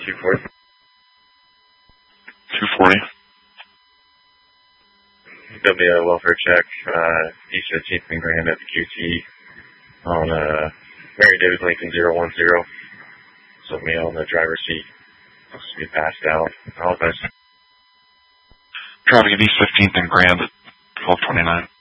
240. 240. There'll be a welfare check, East 15th and Grand at the QT on Mary Davis Lincoln 010. So me on the driver's seat. Supposed to be passed out. All of us. Driving at East 15th and Grand at 1229.